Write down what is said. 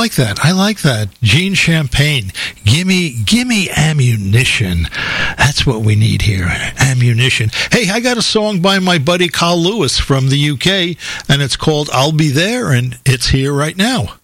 like that. I like that. Gene Champagne. Gimme ammunition. That's what we need here. Ammunition. Hey, I got a song by my buddy Carl Lewis from the UK, and it's called I'll Be There, and it's here right now.